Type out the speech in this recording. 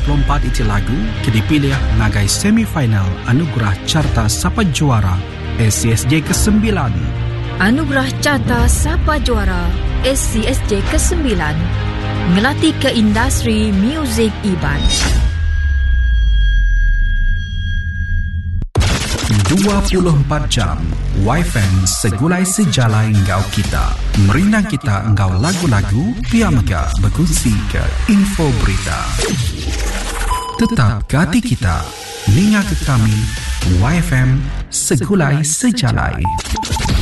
24 iti lagu ke dipilih ngagai semifinal Anugerah Carta Sapa Juara SCSJ ke-9. Anugerah Carta Sapa Juara SCSJ ke-9 ngelatih ke industri muzik Iban. 24 jam YFM segulai sejalai engkau kita. Merinang kita engkau lagu-lagu Piamega berkongsi ke info berita. Tetap ke hati kita. Ninga ke kami YFM segulai sejalai.